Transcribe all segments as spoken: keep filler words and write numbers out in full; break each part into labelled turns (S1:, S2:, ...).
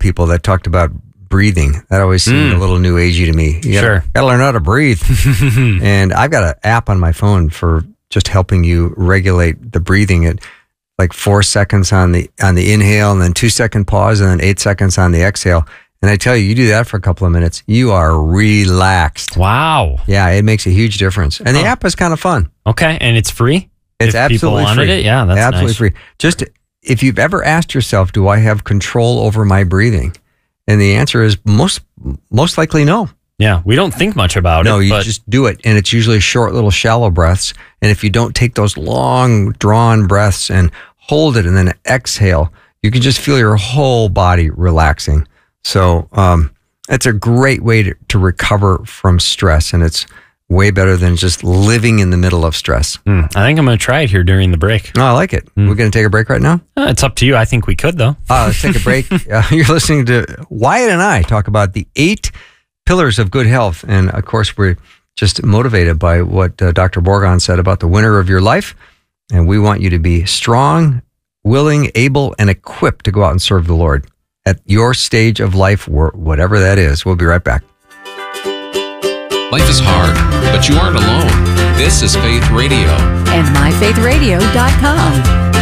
S1: people that talked about breathing. That always seemed mm. a little new agey to me. You gotta,
S2: sure.
S1: Gotta learn how to breathe. And I've got an app on my phone for just helping you regulate the breathing at like four seconds on the on the inhale, and then two second pause, and then eight seconds on the exhale. And I tell you, you do that for a couple of minutes, you are relaxed.
S2: Wow.
S1: Yeah, it makes a huge difference. And the
S2: oh.
S1: app is kind of fun.
S2: Okay, and it's free?
S1: It's
S2: if
S1: absolutely
S2: people wanted
S1: free.
S2: It? Yeah, that's
S1: absolutely
S2: nice.
S1: free. Just if you've ever asked yourself, do I have control over my breathing? And the answer is most most likely no.
S2: Yeah, we don't think much about
S1: no,
S2: it.
S1: No, you
S2: but
S1: just do it. And it's usually short, little shallow breaths. And if you don't take those long, drawn breaths and hold it and then exhale, you can just feel your whole body relaxing. So um, it's a great way to, to recover from stress. And it's way better than just living in the middle of stress.
S2: Mm, I think I'm going to try it here during the break.
S1: Oh, I like it. Mm. We're going to take a break right now?
S2: Uh, it's up to you. I think we could, though.
S1: Uh, let's take a break. uh, you're listening to Wyatt and I talk about the eight pillars of good health. And of course, we're just motivated by what uh, Doctor Borgon said about the winner of your life. And we want you to be strong, willing, able, and equipped to go out and serve the Lord at your stage of life, whatever that is. We'll be right back.
S3: Life is hard, but you aren't alone. This is Faith Radio.
S4: And my faith radio dot com.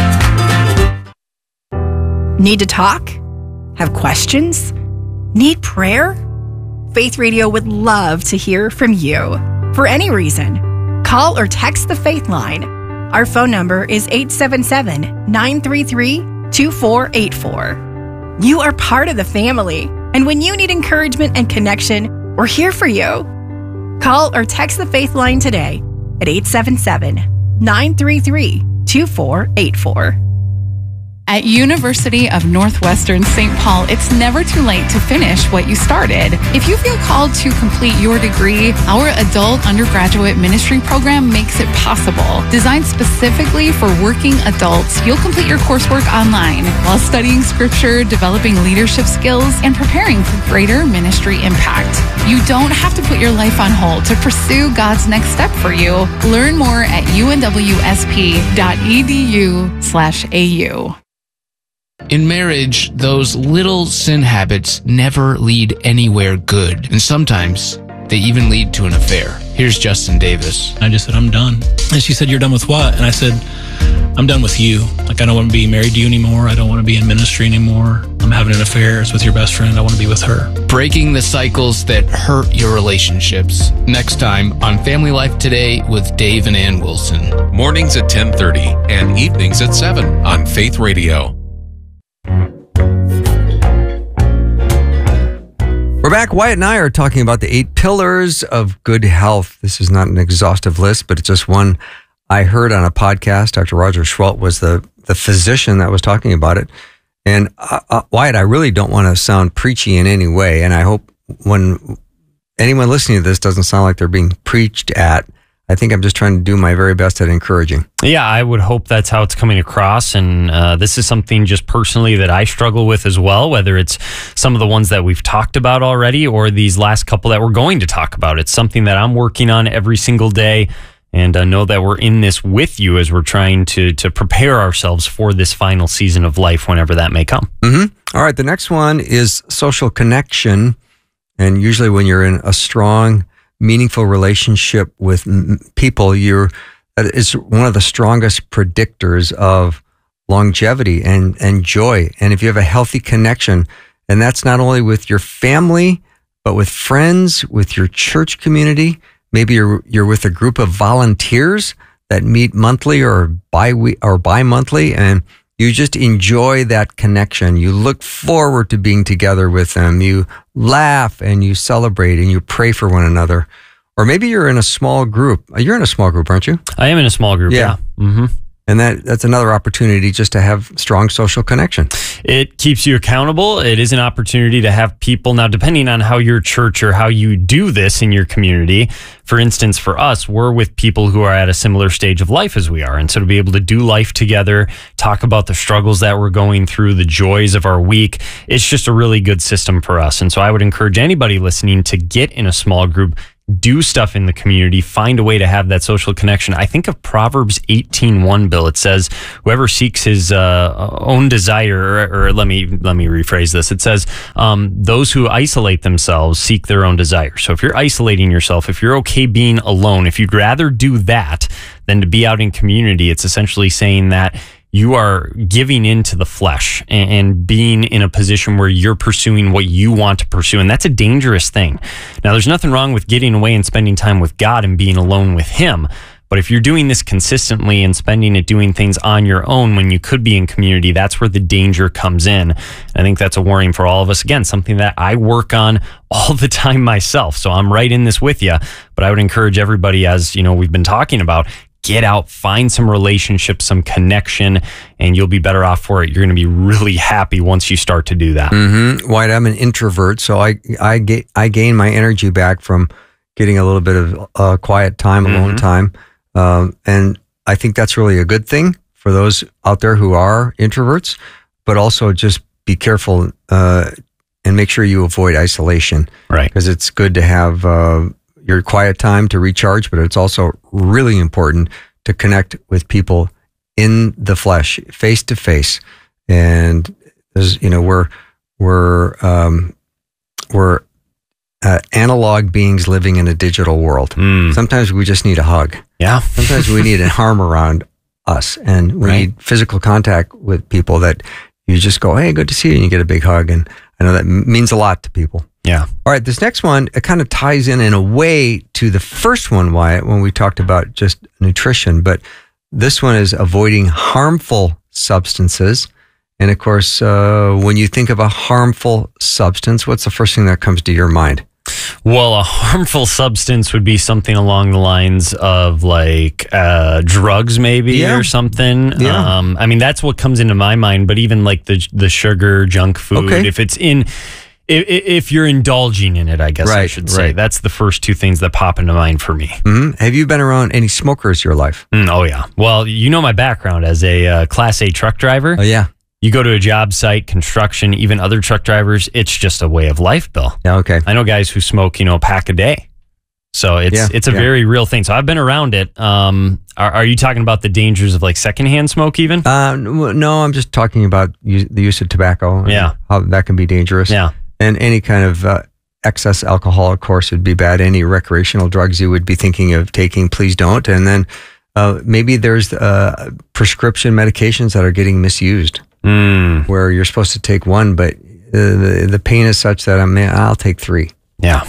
S5: Need to talk? Have questions? Need prayer? Faith Radio would love to hear from you. For any reason, call or text the Faith Line. Our phone number is eight seven seven, nine three three, two four eight four. You are part of the family, and when you need encouragement and connection, we're here for you. Call or text the Faith Line today at eight seven seven, nine three three, two four eight four.
S6: At University of Northwestern Saint Paul, it's never too late to finish what you started. If you feel called to complete your degree, our adult undergraduate ministry program makes it possible. Designed specifically for working adults, you'll complete your coursework online while studying scripture, developing leadership skills, and preparing for greater ministry impact. You don't have to put your life on hold to pursue God's next step for you. Learn more at u n w s p dot e d u slash a u.
S7: In marriage, those little sin habits never lead anywhere good, and sometimes they even lead to an affair. Here's Justin Davis.
S8: I just said, I'm done. And she said, you're done with what? And I said, I'm done with you. Like, I don't want to be married to you anymore. I don't want to be in ministry anymore. I'm having an affair. It's with your best friend. I want to be with her.
S7: Breaking the cycles that hurt your relationships. Next time on Family Life Today with Dave and Ann Wilson.
S3: Mornings at ten thirty and evenings at seven on Faith Radio.
S1: We're back. Wyatt and I are talking about the eight pillars of good health. This is not an exhaustive list, but it's just one I heard on a podcast. Doctor Roger Schwelt was the, the physician that was talking about it. And uh, uh, Wyatt, I really don't want to sound preachy in any way. And I hope when anyone listening to this doesn't sound like they're being preached at. I think I'm just trying to do my very best at encouraging.
S2: Yeah, I would hope that's how it's coming across. And uh, this is something just personally that I struggle with as well, whether it's some of the ones that we've talked about already or these last couple that we're going to talk about. It's something that I'm working on every single day. And I know that we're in this with you as we're trying to to prepare ourselves for this final season of life, whenever that may come.
S1: Mm-hmm. All right, the next one is social connection. And usually when you're in a strong, meaningful relationship with m- people, you're that is one of the strongest predictors of longevity and, and joy. And if you have a healthy connection, and that's not only with your family, but with friends, with your church community, maybe you're you're with a group of volunteers that meet monthly or bi or bi-monthly, and you just enjoy that connection. You look forward to being together with them. You laugh and you celebrate and you pray for one another. Or maybe you're in a small group. You're in a small group, aren't you?
S2: I am in a small group, yeah. yeah. Mm-hmm.
S1: And that that's another opportunity just to have strong social connection.
S2: It keeps you accountable. It is an opportunity to have people. Now, depending on how your church or how you do this in your community, for instance, for us, we're with people who are at a similar stage of life as we are. And so to be able to do life together, talk about the struggles that we're going through, the joys of our week, it's just a really good system for us. And so I would encourage anybody listening to get in a small group. do stuff in the community, find a way to have that social connection. I think of Proverbs eighteen one, Bill. It says, whoever seeks his uh, own desire, or, or let me let me rephrase this. It says, um, those who isolate themselves seek their own desire. So if you're isolating yourself, if you're okay being alone, if you'd rather do that than to be out in community, it's essentially saying that you are giving into the flesh and, and being in a position where you're pursuing what you want to pursue. And that's a dangerous thing. Now, there's nothing wrong with getting away and spending time with God and being alone with him. But if you're doing this consistently and spending it doing things on your own when you could be in community, that's where the danger comes in. I think that's a warning for all of us. Again, something that I work on all the time myself. So I'm right in this with you. But I would encourage everybody, as you know, we've been talking about, get out, find some relationships, some connection, and you'll be better off for it. You're going to be really happy once you start to do that.
S1: Mm-hmm. White, I'm an introvert, so I I, get, I gain my energy back from getting a little bit of uh, quiet time, alone mm-hmm. time. Um, and I think that's really a good thing for those out there who are introverts, but also just be careful uh, and make sure you avoid isolation.
S2: Right.
S1: Because it's good to have uh, your quiet time to recharge, but it's also really important to connect with people in the flesh, face to face. And there's, you know, we're, we're, um, we're uh, analog beings living in a digital world.
S2: Mm.
S1: Sometimes we just need a hug.
S2: Yeah.
S1: Sometimes we need an arm around us, and we
S2: Right.
S1: need physical contact with people that you just go, hey, good to see you, and you get a big hug. And I know that m- means a lot to people.
S2: Yeah.
S1: All right, this next one, it kind of ties in in a way to the first one, Wyatt, when we talked about just nutrition, but this one is avoiding harmful substances. And of course, uh, when you think of a harmful substance, what's the first thing that comes to your mind?
S2: Well, a harmful substance would be something along the lines of like uh, drugs, maybe,
S1: Yeah.
S2: or something.
S1: Yeah.
S2: Um, I mean, that's what comes into my mind. But even like the the sugar, junk food,
S1: Okay.
S2: if it's in, if, if you're indulging in it, I guess I
S1: Right,
S2: should say.
S1: right.
S2: That's the first two things that pop into mind for me.
S1: hmm Have you been around any smokers in your life?
S2: Mm, oh yeah. Well, you know my background as a uh, Class A truck driver.
S1: Oh, yeah.
S2: You go to a job site, construction, even other truck drivers. It's just a way of life, Bill.
S1: Yeah, okay.
S2: I know guys who smoke, you know, a pack a day. So it's
S1: Yeah,
S2: it's a
S1: yeah.
S2: very real thing. So I've been around it. Um, are, are you talking about the dangers of like secondhand smoke even?
S1: Uh, n- no, I'm just talking about u- the use of tobacco. and
S2: Yeah.
S1: How that can be dangerous.
S2: Yeah.
S1: And any kind of uh, excess alcohol, of course, would be bad. Any recreational drugs you would be thinking of taking, please don't. And then uh, maybe there's uh, prescription medications that are getting misused,
S2: Mm,
S1: where you're supposed to take one, but uh, the, the pain is such that I'm, I'll take three.
S2: yeah.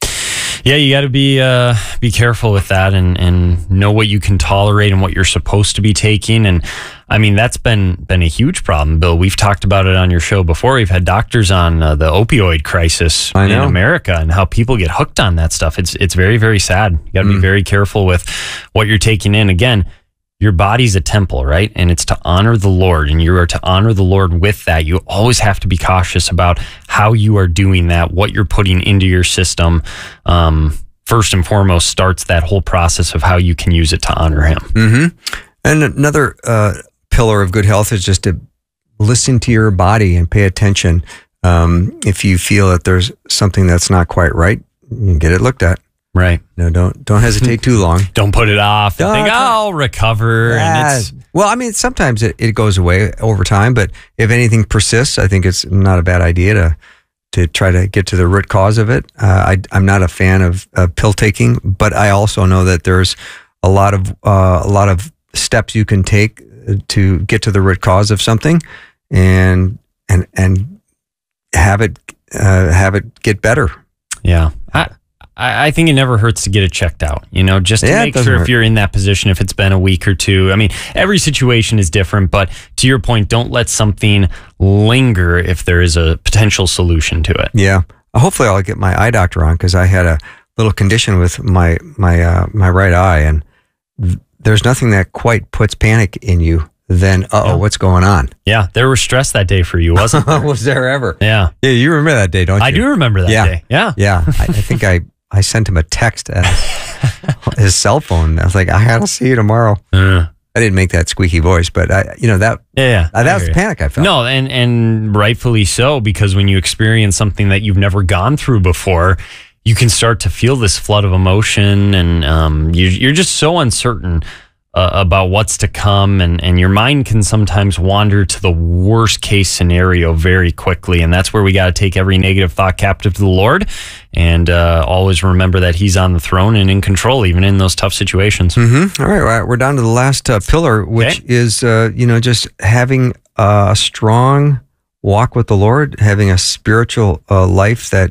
S2: Yeah, you got to be uh, be careful with that and, and know what you can tolerate and what you're supposed to be taking. And I mean, that's been been a huge problem, Bill. We've talked about it on your show before. We've had doctors on uh, the opioid crisis
S1: I
S2: in
S1: know.
S2: America and how people get hooked on that stuff. It's it's very, very sad. You got to be
S1: Mm.
S2: very careful with what you're taking in. Again, your body's a temple, right? And it's to honor the Lord, and you are to honor the Lord with that. You always have to be cautious about how you are doing that, what you're putting into your system. Um, first and foremost starts that whole process of how you can use it to honor him.
S1: Mm-hmm. And another uh, pillar of good health is just to listen to your body and pay attention. Um, if you feel that there's something that's not quite right, you can get it looked at.
S2: Right.
S1: No, don't don't hesitate too long.
S2: Don't put it off and
S1: Don't-
S2: think, oh, I'll recover. And
S1: Yeah.
S2: it's,
S1: Well, I mean, sometimes it, it goes away over time, but if anything persists, I think it's not a bad idea to to try to get to the root cause of it. Uh, I, I'm not a fan of uh, pill taking, but I also know that there's a lot of uh, a lot of steps you can take to get to the root cause of something, and and and have it uh, have it get better.
S2: yeah. I, I I think it never hurts to get it checked out, you know, just to
S1: Yeah, it
S2: make
S1: doesn't
S2: sure if
S1: hurt.
S2: you're in that position, if it's been a week or two. I mean, every situation is different, but to your point, don't let something linger if there is a potential solution to it.
S1: Yeah. Hopefully, I'll get my eye doctor on because I had a little condition with my my uh, my right eye, and th- there's nothing that quite puts panic in you than, uh oh,
S2: Yeah.
S1: what's going on?
S2: Yeah, there was stress that day for you, wasn't there?
S1: Was there ever?
S2: Yeah,
S1: Yeah, you remember that day, don't you?
S2: I do remember that
S1: Yeah.
S2: day. Yeah.
S1: Yeah, I, I think I, I sent him a text at his cell phone. I was like, I gotta see you tomorrow.
S2: Uh,
S1: I didn't make that squeaky voice, but I, you know, that
S2: yeah, yeah.
S1: uh,
S2: I
S1: that was
S2: hear
S1: the
S2: you.
S1: panic I felt.
S2: No, and and rightfully so, because when you experience something that you've never gone through before, you can start to feel this flood of emotion, and um, you, you're just so uncertain uh, about what's to come, and, and your mind can sometimes wander to the worst case scenario very quickly, and that's where we got to take every negative thought captive to the Lord, and uh, always remember that He's on the throne and in control, even in those tough situations.
S1: Mm-hmm. All right, all right, we're down to the last uh, pillar, which
S2: Okay.
S1: is uh, you know just having a strong walk with the Lord, having a spiritual uh, life that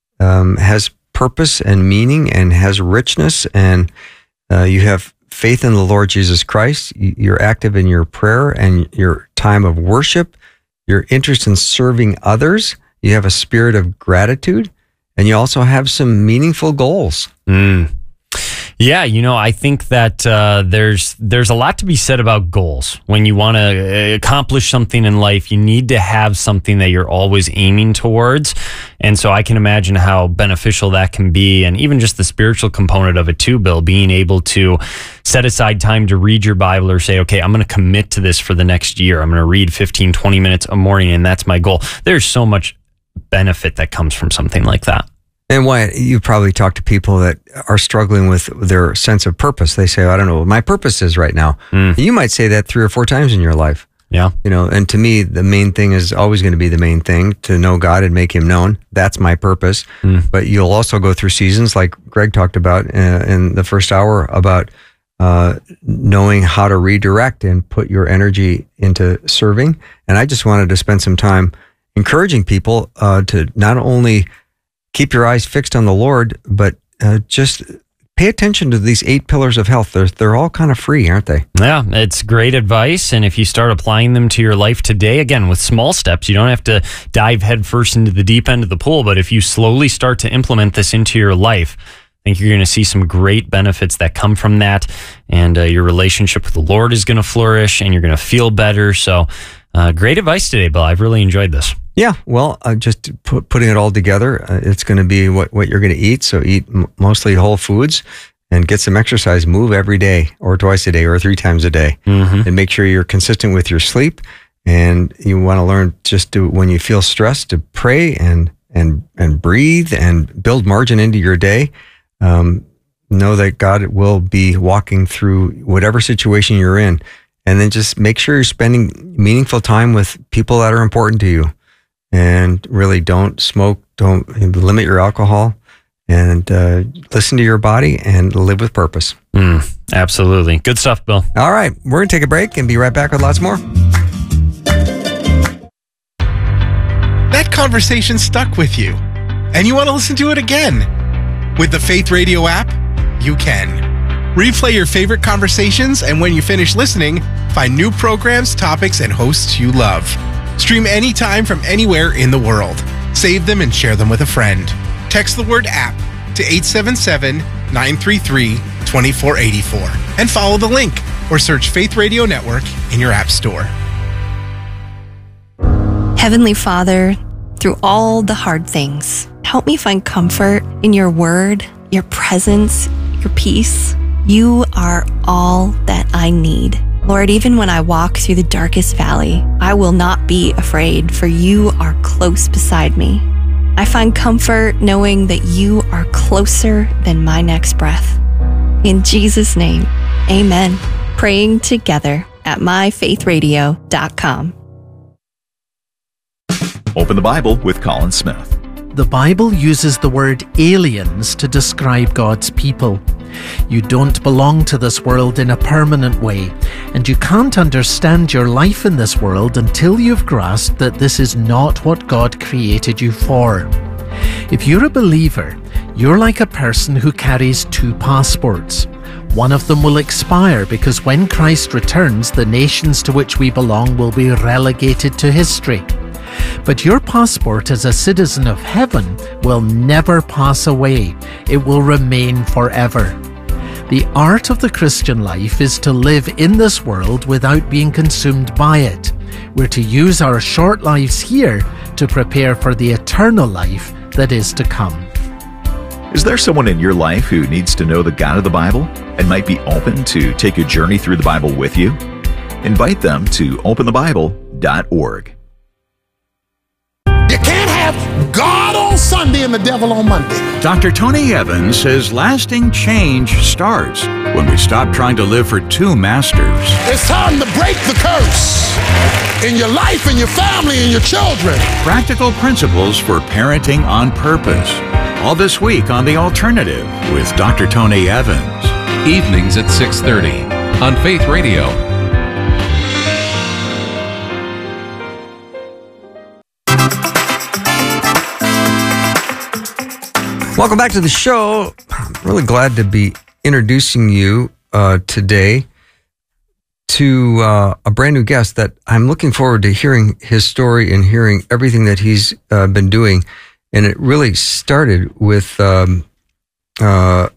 S1: um, has purpose and meaning and has richness, and uh, you have faith in the Lord Jesus Christ. You're active in your prayer and your time of worship. Your interest in serving others. You have a spirit of gratitude, and you also have some meaningful goals.
S2: Mm. Yeah, you know, I think that uh, there's there's a lot to be said about goals. When you want to accomplish something in life, you need to have something that you're always aiming towards. And so I can imagine how beneficial that can be, and even just the spiritual component of it too, Bill, being able to set aside time to read your Bible or say, okay, I'm going to commit to this for the next year. I'm going to read fifteen, twenty minutes a morning, and that's my goal. There's so much benefit that comes from something like that.
S1: And Wyatt, you probably talk to people that are struggling with their sense of purpose. They say, I don't know what my purpose is right now.
S2: Mm.
S1: And you might say that three or four times in your life.
S2: Yeah.
S1: You know, and to me, the main thing is always going to be the main thing, to know God and make Him known. That's my purpose.
S2: Mm.
S1: But you'll also go through seasons like Greg talked about uh, in the first hour about uh, knowing how to redirect and put your energy into serving. And I just wanted to spend some time encouraging people uh, to not only keep your eyes fixed on the Lord, but uh, just pay attention to these eight pillars of health. They're, they're all kind of free, aren't they?
S2: Yeah, it's great advice. And if you start applying them to your life today, again, with small steps, you don't have to dive headfirst into the deep end of the pool. But if you slowly start to implement this into your life, I think you're going to see some great benefits that come from that. And uh, your relationship with the Lord is going to flourish, and you're going to feel better. So uh, great advice today, Bill. I've really enjoyed this.
S1: Yeah, well, uh, just put, putting it all together, uh, it's going to be what, what you're going to eat. So eat m- mostly whole foods and get some exercise. Move every day or twice a day or three times a day.
S2: Mm-hmm.
S1: And make sure you're consistent with your sleep. And you want to learn just to, when you feel stressed, to pray and and and breathe and build margin into your day. Um, know that God will be walking through whatever situation you're in. And then just make sure you're spending meaningful time with people that are important to you. And really don't smoke, don't limit your alcohol, and uh, listen to your body and live with purpose.
S2: Mm, absolutely. Good stuff, Bill.
S1: All right, we're going to take a break and be right back with lots more.
S9: That conversation stuck with you, and you want to listen to it again. With the Faith Radio app, you can. Replay your favorite conversations, and when you finish listening, find new programs, topics, and hosts you love. Stream anytime from anywhere in the world. Save them and share them with a friend. Text the word app to eight seven seven, nine three three, two four eight four and follow the link or search Faith Radio Network in your app store.
S10: Heavenly Father, through all the hard things, help me find comfort in your word, your presence, your peace. You are all that I need. Lord, even when I walk through the darkest valley, I will not be afraid, for you are close beside me. I find comfort knowing that you are closer than my next breath. In Jesus' name, amen. Praying together at my faith radio dot com.
S11: Open the Bible with Colin Smith.
S12: The Bible uses the word aliens to describe God's people. You don't belong to this world in a permanent way, and you can't understand your life in this world until you've grasped that this is not what God created you for. If you're a believer, you're like a person who carries two passports. One of them will expire because when Christ returns, the nations to which we belong will be relegated to history. But your passport as a citizen of heaven will never pass away. It will remain forever. The art of the Christian life is to live in this world without being consumed by it. We're to use our short lives here to prepare for the eternal life that is to come.
S11: Is there someone in your life who needs to know the God of the Bible and might be open to take a journey through the Bible with you? Invite them to open the bible dot org.
S13: You can't have God on side Sunday and the devil on Monday.
S11: Doctor Tony Evans says lasting change starts when we stop trying to live for two masters.
S13: It's time to break the curse in your life, in your family, and your children.
S11: Practical principles for parenting on purpose. All this week on The Alternative with Doctor Tony Evans.
S3: Evenings at six thirty on Faith Radio.
S1: Welcome back to the show. I'm really glad to be introducing you uh, today to uh, a brand new guest that I'm looking forward to hearing his story and hearing everything that he's uh, been doing. And it really started with um, uh,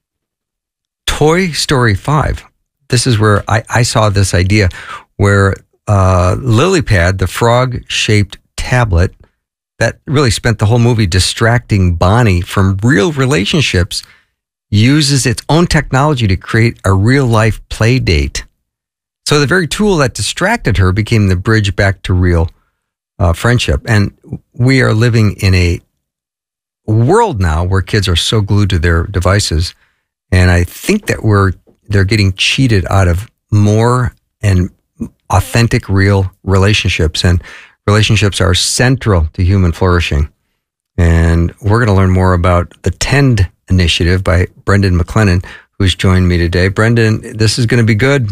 S1: Toy Story five. This is where I, I saw this idea where uh, Lilypad, the frog-shaped tablet, that really spent the whole movie distracting Bonnie from real relationships, uses its own technology to create a real-life play date. So the very tool that distracted her became the bridge back to real uh, friendship. And we are living in a world now where kids are so glued to their devices. And I think that we're they're getting cheated out of more and authentic, real relationships. And relationships are central to human flourishing. And we're going to learn more about the Tend Initiative by Brendan McLennan, who's joined me today. Brendan, this is going to be good.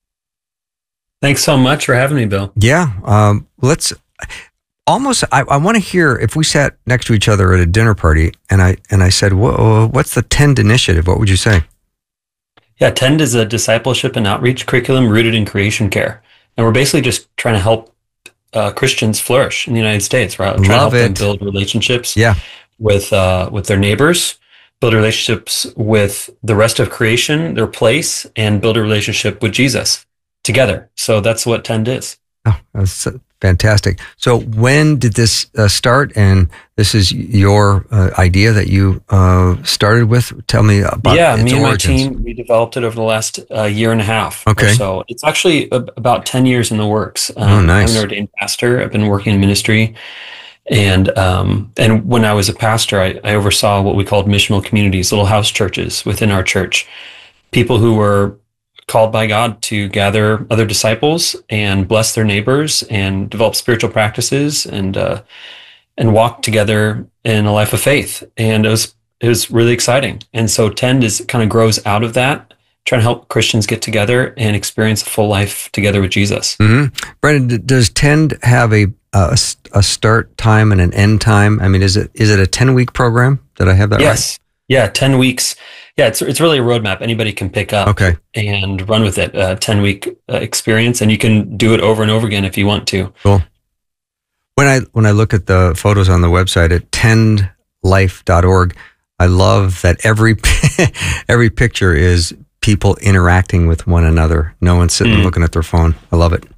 S14: Thanks so much for having me, Bill.
S1: Yeah. Um, let's almost, I, I want to hear, if we sat next to each other at a dinner party and I, and I said, Whoa, what's the Tend Initiative? What would you say?
S14: Yeah, Tend is a discipleship and outreach curriculum rooted in creation care. And we're basically just trying to help Uh, Christians flourish in the United States, right? Trying
S1: Love
S14: to help
S1: it.
S14: them build relationships
S1: yeah.
S14: with uh, with their neighbors, build relationships with the rest of creation, their place, and build a relationship with Jesus together. So that's what Tend is.
S1: Oh, that's fantastic. So when did this uh, start? And this is your uh, idea that you uh, started with? Tell me about
S14: yeah,
S1: its
S14: me and
S1: origins.
S14: my team, we developed it over the last uh, year and a half
S1: Okay.
S14: or so. It's actually a, about ten years in the works. Um,
S1: Oh, nice.
S14: I'm an ordained pastor. I've been working in ministry. And um, and when I was a pastor, I, I oversaw what we called missional communities, little house churches within our church. People who were called by God to gather other disciples and bless their neighbors and develop spiritual practices and uh, and walk together in a life of faith. And it was it was really exciting. And so Tend is kind of grows out of that, trying to help Christians get together and experience a full life together with Jesus.
S1: Mm-hmm. Brendan, d- does Tend have a, a a start time and an end time? I mean, is it is it a ten week program? Did I have that right?
S14: Yes. Yeah, ten weeks. Yeah, it's it's really a roadmap anybody can pick up
S1: Okay.
S14: and run with it. A ten week uh, experience, and you can do it over and over again if you want to.
S1: Cool. When I when I look at the photos on the website at tend life dot org, I love that every every picture is people interacting with one another. No one's sitting
S14: Mm.
S1: looking at their phone. I love it.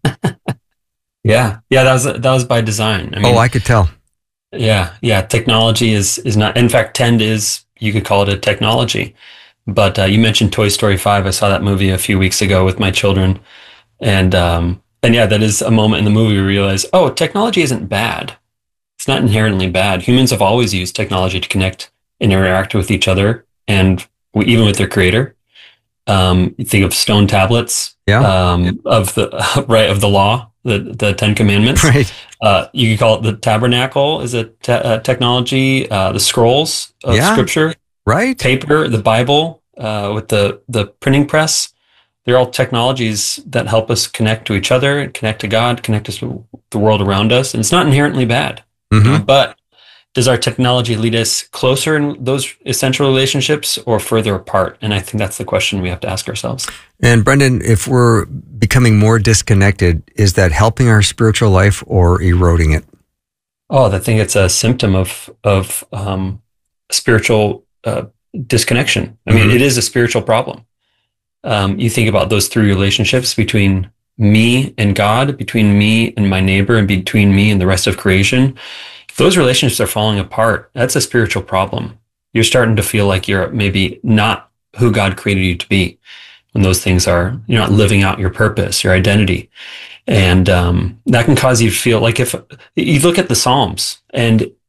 S14: Yeah, yeah, that was that was by design. I mean,
S1: oh, I could tell.
S14: Yeah, yeah. Technology is is not. In fact, Tend is, you could call it a technology. But uh, you mentioned Toy Story five. I saw that movie a few weeks ago with my children, and um, and yeah, that is a moment in the movie where we realize, oh, technology isn't bad. It's not inherently bad. Humans have always used technology to connect and interact with each other, and we, even with their creator. Um, you think of stone tablets,
S1: yeah,
S14: um, of the right of the law, the the Ten Commandments.
S1: Right.
S14: Uh, you could call it the tabernacle is a te- uh, technology. Uh, the scrolls of
S1: Yeah.
S14: Scripture,
S1: right?
S14: Paper, the Bible, uh, with the the printing press. They're all technologies that help us connect to each other and connect to God, connect us to the world around us. And it's not inherently bad,
S1: Mm-hmm.
S14: but does our technology lead us closer in those essential relationships or further apart? And I think that's the question we have to ask ourselves.
S1: And Brendan, if we're becoming more disconnected, is that helping our spiritual life or eroding it?
S14: Oh, I think it's a symptom of of um, spiritual uh, disconnection. I mean,
S1: Mhm.
S14: it is a spiritual problem. Um, you think about those three relationships between me and God, between me and my neighbor, and between me and the rest of creation. If those relationships are falling apart, that's a spiritual problem. You're starting to feel like you're maybe not who God created you to be when those things are, you're not living out your purpose, your identity. And um, that can cause you to feel like if you look at the Psalms and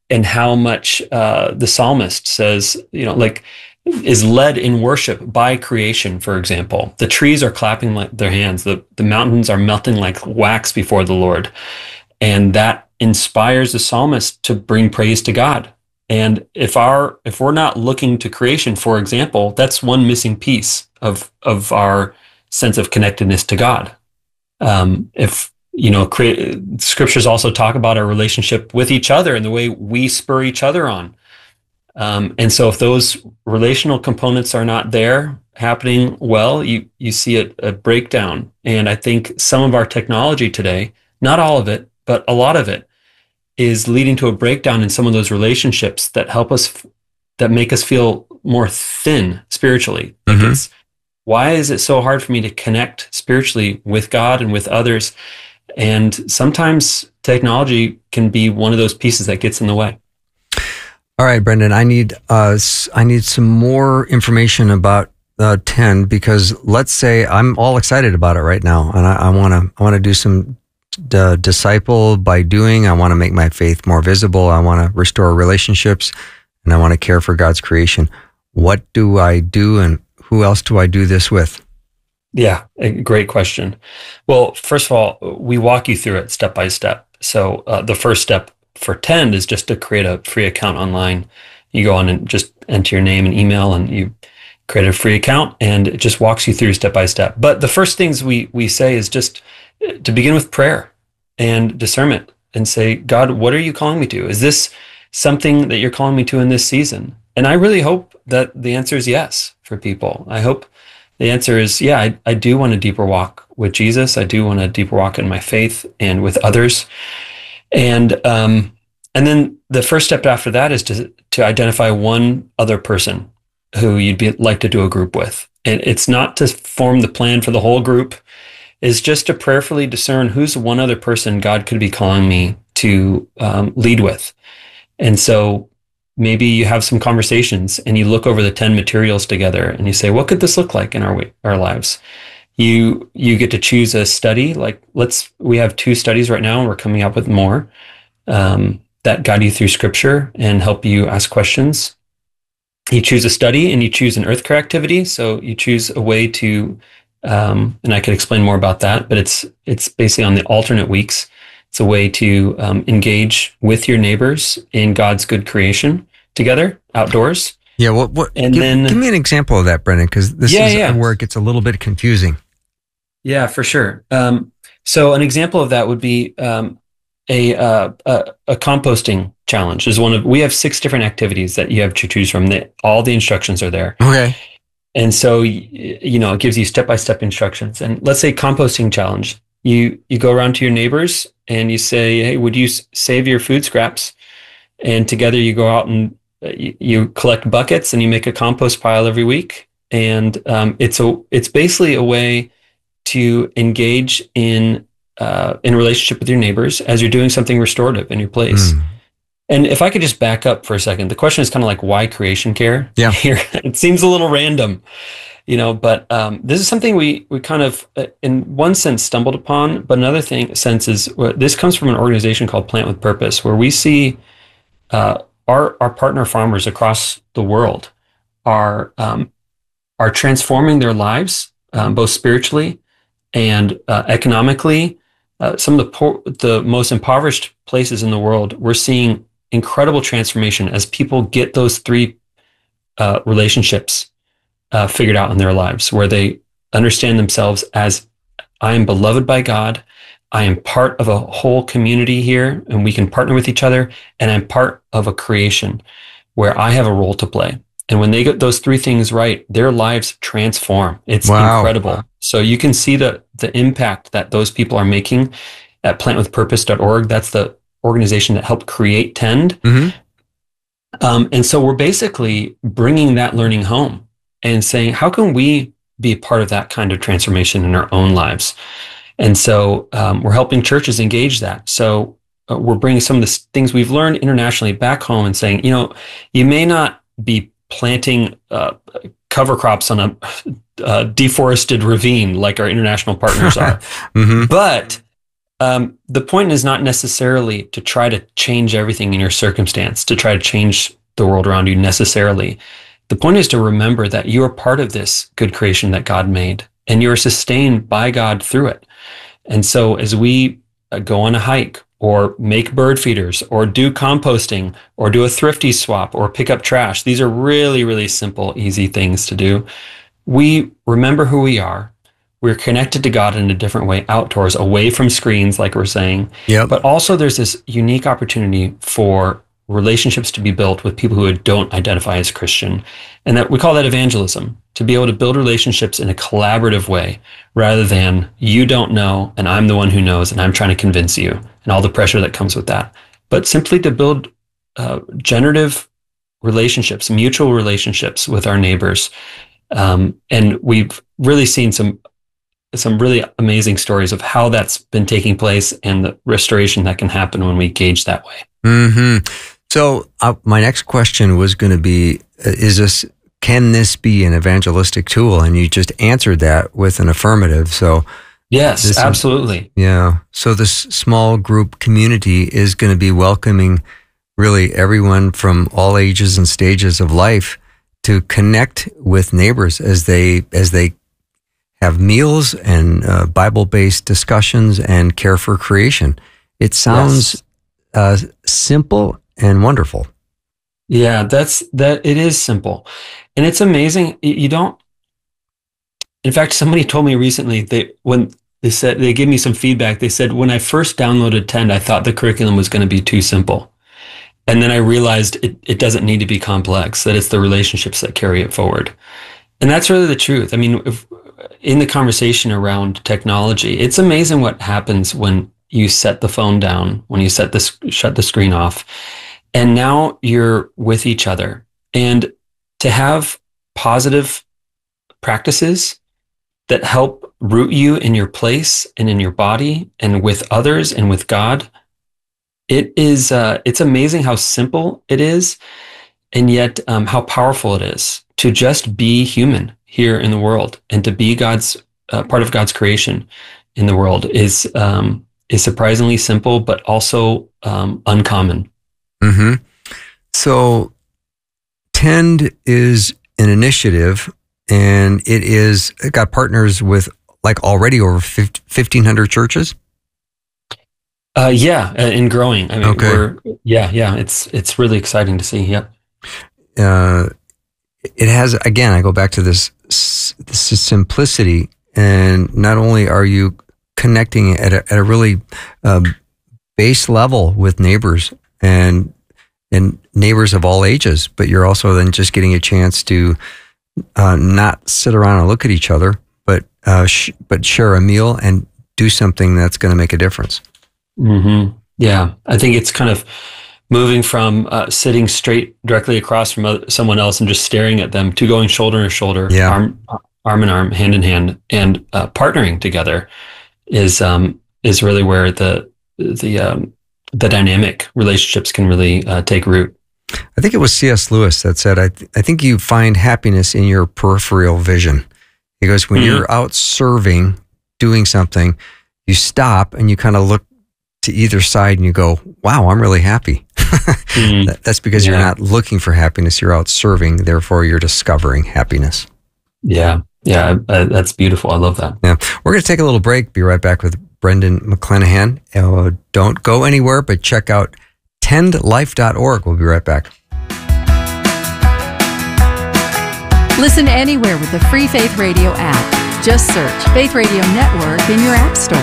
S14: and how much uh, the psalmist says, you know, like is led in worship by creation, for example. The trees are clapping like their hands. The, the mountains are melting like wax before the Lord. And that inspires the psalmist to bring praise to God. And if our if we're not looking to creation, for example, that's one missing piece of of our sense of connectedness to God. Um, if you know, cre- scriptures also talk about our relationship with each other and the way we spur each other on. Um, and so, if those relational components are not there happening well, you you see a, a breakdown. And I think some of our technology today, not all of it, but a lot of it, is leading to a breakdown in some of those relationships that help us, that make us feel more thin spiritually. Like
S1: Mm-hmm.
S14: it's, why is it so hard for me to connect spiritually with God and with others? And sometimes technology can be one of those pieces that gets in the way.
S1: All right, Brendan, I need uh, s- I need some more information about uh, Tend, because let's say I'm all excited about it right now, and I want to I want to do some d- disciple by doing. I want to make my faith more visible. I want to restore relationships, and I want to care for God's creation. What do I do, and who else do I do this with?
S14: Yeah, a great question. Well, first of all, we walk you through it step by step. So uh, the first step for Tend is just to create a free account online. You go on and just enter your name and email, and you create a free account, and it just walks you through step by step. But the first things we we say is just to begin with prayer and discernment, and say, God, what are you calling me to? Is this something that you're calling me to in this season? And I really hope that the answer is yes for people. I hope the answer is, yeah, I, I do want a deeper walk with Jesus. I do want a deeper walk in my faith and with others. And um, and then the first step after that is to to identify one other person who you'd be like to do a group with. And it's not to form the plan for the whole group. It's just to prayerfully discern who's one other person God could be calling me to um, lead with. And so maybe you have some conversations and you look over the ten materials together and you say, what could this look like in our our lives? You you get to choose a study. Like let's we have two studies right now, and we're coming up with more um, that guide you through Scripture and help you ask questions. You choose a study and you choose an earth care activity. So you choose a way to, um, and I could explain more about that. But it's it's basically on the alternate weeks. It's a way to um, engage with your neighbors in God's good creation together outdoors.
S1: Yeah, what? what
S14: and
S1: give,
S14: then
S1: give me an example of that, Brendan, because this
S14: Yeah,
S1: is
S14: yeah.
S1: where it gets a little bit confusing.
S14: Yeah, for sure. Um, so an example of that would be um, a, uh, a a composting challenge. Is one of we have six different activities that you have to choose from. That all the instructions are there.
S1: Okay.
S14: And so y- you know it gives you step by step instructions. And let's say composting challenge. You you go around to your neighbors and you say, hey, would you s- save your food scraps? And together you go out and uh, you, you collect buckets and you make a compost pile every week. And um, it's a it's basically a way to engage in uh, in relationship with your neighbors as you're doing something restorative in your place.
S1: Mm.
S14: And if I could just back up for a second, the question is kind of like, why creation care?
S1: Yeah.
S14: Here, it seems a little random, you know, but um, this is something we we kind of, uh, in one sense, stumbled upon. But another thing, sense is uh, this comes from an organization called Plant with Purpose, where we see uh, our our partner farmers across the world are um, are transforming their lives, um, both spiritually and uh, economically. Uh, some of the poor, the most impoverished places in the world, we're seeing incredible transformation as people get those three uh, relationships uh, figured out in their lives, where they understand themselves as, I am beloved by God, I am part of a whole community here, and we can partner with each other, and I'm part of a creation where I have a role to play. And when they get those three things right, their lives transform. It's
S1: Wow.
S14: incredible. So you can see the the impact that those people are making at plant with purpose dot org. That's the organization that helped create Tend.
S1: Mm-hmm.
S14: Um, and so we're basically bringing that learning home and saying, how can we be a part of that kind of transformation in our own lives? And so um, we're helping churches engage that. So uh, we're bringing some of the s- things we've learned internationally back home and saying, you know, you may not be planting uh, cover crops on a uh, deforested ravine like our international partners are,
S1: Mm-hmm.
S14: but Um, the point is not necessarily to try to change everything in your circumstance, to try to change the world around you necessarily. The point is to remember that you are part of this good creation that God made, and you are sustained by God through it. And so as we uh, go on a hike, or make bird feeders, or do composting, or do a thrifty swap, or pick up trash, these are really, really simple, easy things to do. We remember who we are. We're connected to God in a different way, outdoors, away from screens, like we're saying.
S1: Yep.
S14: But also there's this unique opportunity for relationships to be built with people who don't identify as Christian. And that we call that evangelism, to be able to build relationships in a collaborative way, rather than you don't know and I'm the one who knows and I'm trying to convince you, and all the pressure that comes with that. But simply to build uh, generative relationships, mutual relationships with our neighbors. Um, and we've really seen some some really amazing stories of how that's been taking place and the restoration that can happen when we engage that way.
S1: Mm-hmm. So uh, my next question was going to be, uh, is this, can this be an evangelistic tool? And you just answered that with an affirmative. So
S14: yes, absolutely.
S1: Is, yeah. So this small group community is going to be welcoming really everyone from all ages and stages of life to connect with neighbors as they, as they have meals and uh, Bible-based discussions and care for creation. It sounds yes. uh, simple and wonderful.
S14: Yeah, that's that. It is simple, and it's amazing. You don't. In fact, somebody told me recently they when they said they gave me some feedback. They said when I first downloaded Tend, I thought the curriculum was going to be too simple, and then I realized it it doesn't need to be complex. That it's the relationships that carry it forward, and that's really the truth. I mean, if, in the conversation around technology, it's amazing what happens when you set the phone down, when you set this, shut the screen off, and now you're with each other. And to have positive practices that help root you in your place and in your body and with others and with God, it is, uh, it's amazing how simple it is, and yet um, how powerful it is to just be human here in the world, and to be God's uh, part of God's creation in the world is um, is surprisingly simple, but also um, uncommon.
S1: Mm-hmm. So, Tend is an initiative, and it is it got partners with like already over fifteen hundred churches.
S14: Uh, yeah, and growing. I mean,
S1: okay.
S14: we're yeah, yeah. It's it's really exciting to see. Yep.
S1: Uh, it has again. I go back to this. This is simplicity, and not only are you connecting at a, at a really um, base level with neighbors and and neighbors of all ages, but you're also then just getting a chance to uh, not sit around and look at each other, but uh, sh- but share a meal and do something that's going to make a difference.
S14: Mm-hmm. Yeah, I think it's kind of moving from uh, sitting straight directly across from other, someone else and just staring at them to going shoulder to shoulder,
S1: yeah.
S14: arm, arm in arm, hand in hand, and uh, partnering together is um, is really where the the um, the dynamic relationships can really uh, take root.
S1: I think it was C S Lewis that said, I, th- I think you find happiness in your peripheral vision. He goes, when mm-hmm. you're out serving, doing something, you stop and you kind of look to either side and you go, wow, I'm really happy. mm-hmm. that, that's because yeah. you're not looking for happiness. You're out serving. Therefore, you're discovering happiness.
S14: Yeah. Yeah. Uh, that's beautiful. I love that.
S1: Yeah. We're going to take a little break. Be right back with Brendan McClanahan. Uh, don't go anywhere, but check out tend life dot org. We'll be right back.
S4: Listen anywhere with the free Faith Radio app. Just search Faith Radio Network in your app store.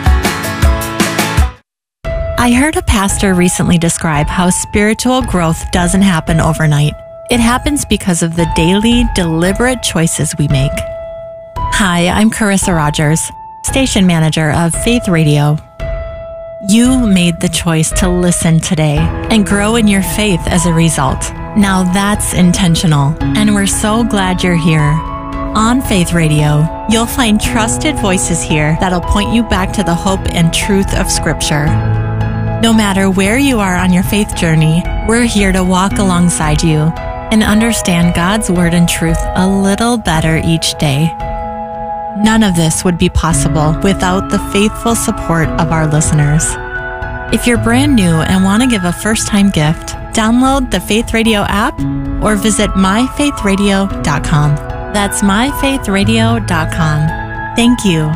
S15: I heard a pastor recently describe how spiritual growth doesn't happen overnight. It happens because of the daily, deliberate choices we make. Hi, I'm Carissa Rogers, station manager of Faith Radio. You made the choice to listen today and grow in your faith as a result. Now that's intentional, and we're so glad you're here. On Faith Radio, you'll find trusted voices here that'll point you back to the hope and truth of Scripture. No matter where you are on your faith journey, we're here to walk alongside you and understand God's Word and truth a little better each day. None of this would be possible without the faithful support of our listeners. If you're brand new and want to give a first-time gift, download the Faith Radio app or visit my faith radio dot com. That's my faith radio dot com. Thank you.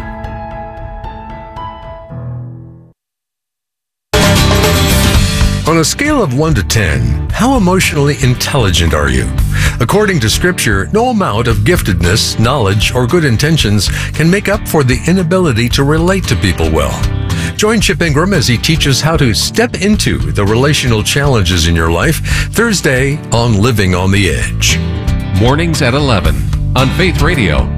S16: On a scale of one to ten, how emotionally intelligent are you? According to Scripture, no amount of giftedness, knowledge, or good intentions can make up for the inability to relate to people well. Join Chip Ingram as he teaches how to step into the relational challenges in your life, Thursday on Living on the Edge.
S3: Mornings at eleven on Faith Radio.